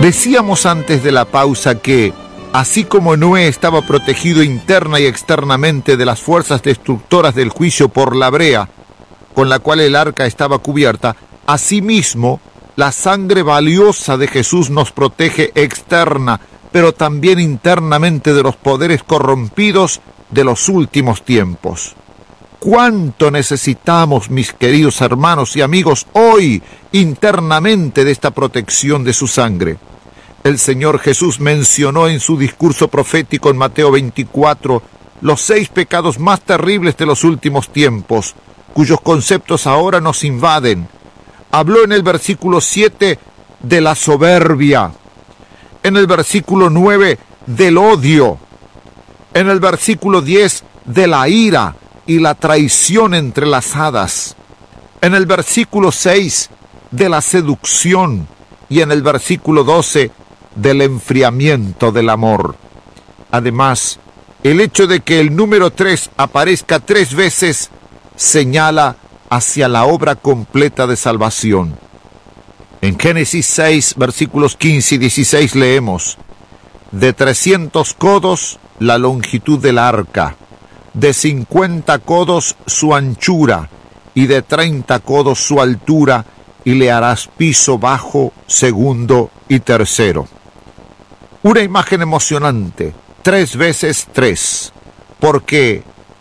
Decíamos antes de la pausa que, así como Noé estaba protegido interna y externamente de las fuerzas destructoras del juicio por la brea, con la cual el arca estaba cubierta, asimismo, la sangre valiosa de Jesús nos protege externa, pero también internamente de los poderes corrompidos de los últimos tiempos. ¿Cuánto necesitamos, mis queridos hermanos y amigos, hoy internamente de esta protección de su sangre? El Señor Jesús mencionó en su discurso profético en Mateo 24 los 6 pecados más terribles de los últimos tiempos, cuyos conceptos ahora nos invaden. Habló en el versículo 7 de la soberbia, en el versículo 9 del odio, en el versículo 10 de la ira y la traición entrelazadas, en el versículo 6 de la seducción y en el versículo 12 del enfriamiento del amor. Además, el hecho de que el número 3 aparezca 3 veces señala hacia la obra completa de salvación. En Génesis 6, versículos 15 y 16 leemos: de 300 codos la longitud del arca, de 50 codos su anchura, y de 30 codos su altura, y le harás piso bajo, segundo y tercero. Una imagen emocionante, 3 veces 3. ¿Por qué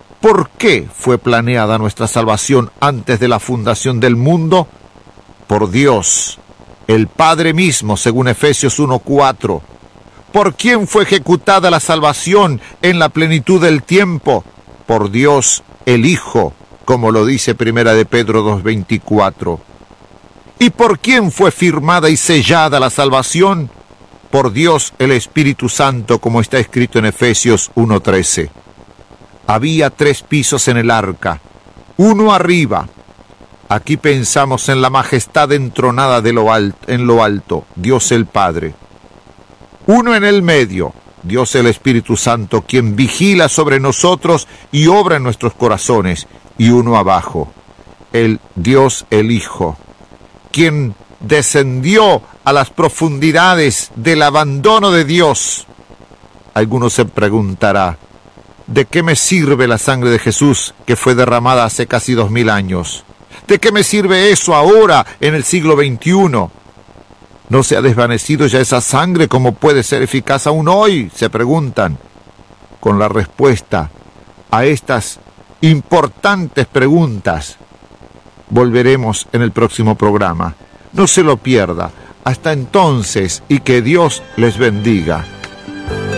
fue planeada nuestra salvación antes de la fundación del mundo? Por Dios, el Padre mismo, según Efesios 1:4. ¿Por quién fue ejecutada la salvación en la plenitud del tiempo? Por Dios, el Hijo, como lo dice Primera de Pedro 2:24. ¿Y por quién fue firmada y sellada la salvación? Por Dios, el Espíritu Santo, como está escrito en Efesios 1:13. Había 3 pisos en el arca, uno arriba. Aquí pensamos en la majestad entronada en lo alto, Dios el Padre. Uno en el medio, Dios el Espíritu Santo, quien vigila sobre nosotros y obra en nuestros corazones. Y uno abajo, el Dios el Hijo, quien descendió a las profundidades del abandono de Dios. Alguno se preguntará: ¿de qué me sirve la sangre de Jesús que fue derramada hace casi 2000 años? ¿De qué me sirve eso ahora en el siglo XXI? ¿No se ha desvanecido ya esa sangre? ¿Cómo puede ser eficaz aún hoy?, se preguntan. Con la respuesta a estas importantes preguntas volveremos en el próximo programa. No se lo pierda. Hasta entonces, y que Dios les bendiga.